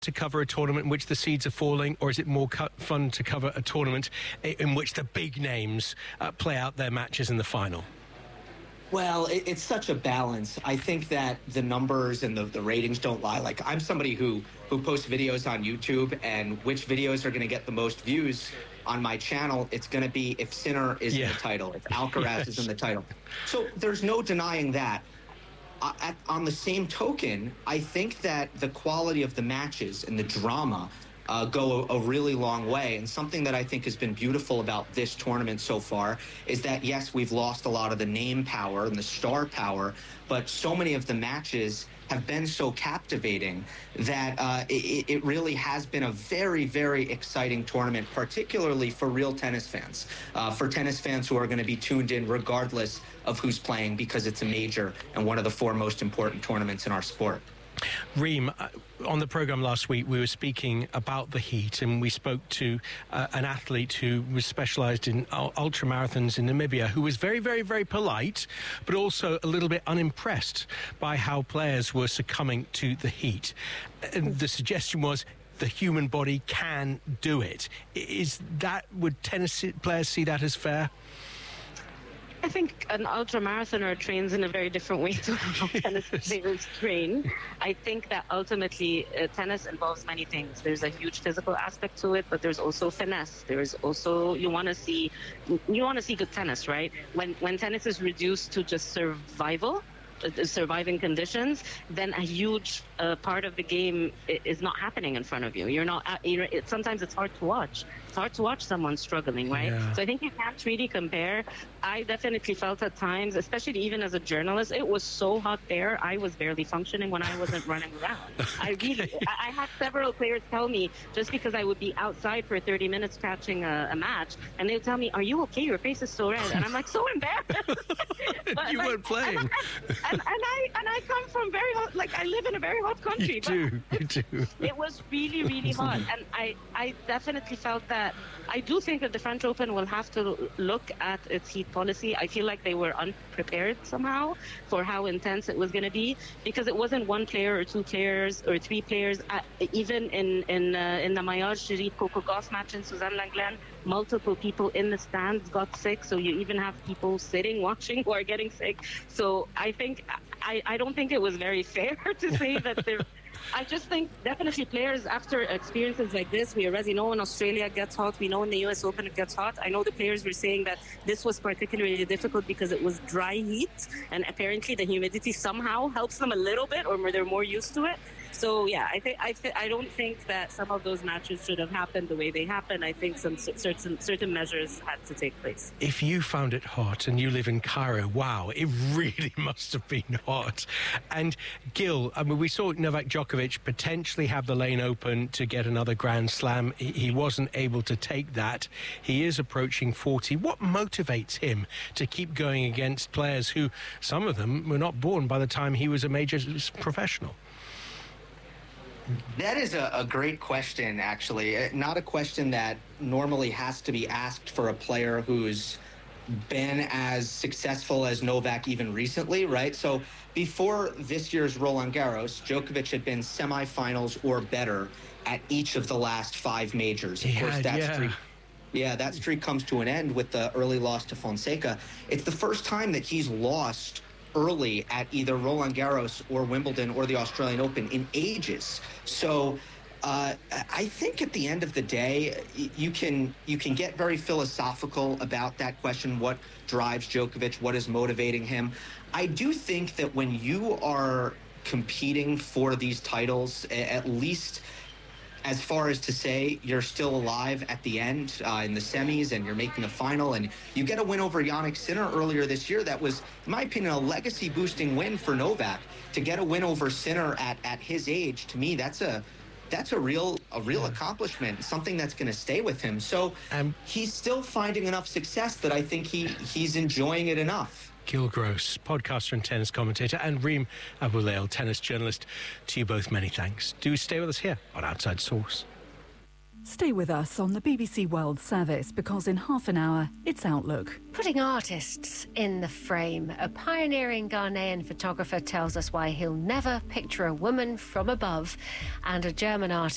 to cover a tournament in which the seeds are falling, or is it more fun to cover a tournament in which the big names play out their matches in the final? Well, it's such a balance. I think that the numbers and the ratings don't lie. Like, I'm somebody who posts videos on YouTube, and which videos are going to get the most views on my channel, it's going to be if Sinner is in the title, if Alcaraz is in the title. So there's no denying that. On the same token, I think that the quality of the matches and the drama go a really long way. And something that I think has been beautiful about this tournament so far is that, yes, we've lost a lot of the name power and the star power, but so many of the matches have been so captivating that it really has been a very, very exciting tournament, particularly for real tennis fans, for tennis fans who are going to be tuned in regardless of who's playing, because it's a major and one of the four most important tournaments in our sport. Reem, on the programme last week, we were speaking about the heat, and we spoke to an athlete who was specialised in ultramarathons in Namibia, who was very, very, very polite, but also a little bit unimpressed by how players were succumbing to the heat. And the suggestion was the human body can do it. Would tennis players see that as fair? I think an ultramarathoner trains in a very different way to how tennis players train. I think that ultimately tennis involves many things. There's a huge physical aspect to it, but there's also finesse. There's also, you want to see good tennis, right? When tennis is reduced to just surviving conditions, then a huge part of the game is not happening in front of you. Sometimes it's hard to watch. It's hard to watch someone struggling, right? Yeah. So I think you can't really compare. I definitely felt at times, especially even as a journalist, it was so hot there. I was barely functioning when I wasn't running around. I had several players tell me, just because I would be outside for 30 minutes catching a match, and they would tell me, "Are you okay? Your face is so red." And I'm like, so embarrassed. But, you weren't playing. And I come from very hot, I live in a very hot country. You do. It was really, really hot. And I definitely felt that. I do think that the French Open will have to look at its heat policy. I feel like they were unprepared somehow for how intense it was going to be, because it wasn't one player or two players or three players. Even in the Maillard-Sherif Coco Gauff match in Suzanne Lenglen, multiple people in the stands got sick. So you even have people sitting watching who are getting sick. So I think I don't think it was very fair to say that they're. I just think definitely players, after experiences like this, we already know in Australia it gets hot. We know in the US Open it gets hot. I know the players were saying that this was particularly difficult because it was dry heat, and apparently the humidity somehow helps them a little bit, or they're more used to it. So yeah, I don't think that some of those matches should have happened the way they happened. I think some certain measures had to take place. If you found it hot and you live in Cairo, wow, it really must have been hot. And Gil, I mean, we saw Novak Djokovic potentially have the lane open to get another Grand Slam. He wasn't able to take that. He is approaching 40. What motivates him to keep going against players who, some of them, were not born by the time he was a major professional? That is a great question, actually. Not a question that normally has to be asked for a player who's been as successful as Novak even recently, right? So before this year's Roland Garros, Djokovic had been semifinals or better at each of the last 5 majors. Of course, that streak comes to an end with the early loss to Fonseca. It's the first time that he's lost early at either Roland Garros or Wimbledon or the Australian Open in ages. So I think at the end of the day, you can get very philosophical about that question: what drives Djokovic, what is motivating him. I do think that when you are competing for these titles, at least as far as to say you're still alive at the end in the semis, and you're making a final, and you get a win over Jannik Sinner earlier this year, that was, in my opinion, a legacy-boosting win for Novak. To get a win over Sinner at his age, to me, that's a real accomplishment, something that's going to stay with him. So he's still finding enough success that I think he's enjoying it enough. Gil Gross, podcaster and tennis commentator, and Reem Aboulayel, tennis journalist. To you both, many thanks. Do stay with us here on Outside Source. Stay with us on the BBC World Service, because in half an hour, it's Outlook. Putting artists in the frame. A pioneering Ghanaian photographer tells us why he'll never picture a woman from above, and a German artist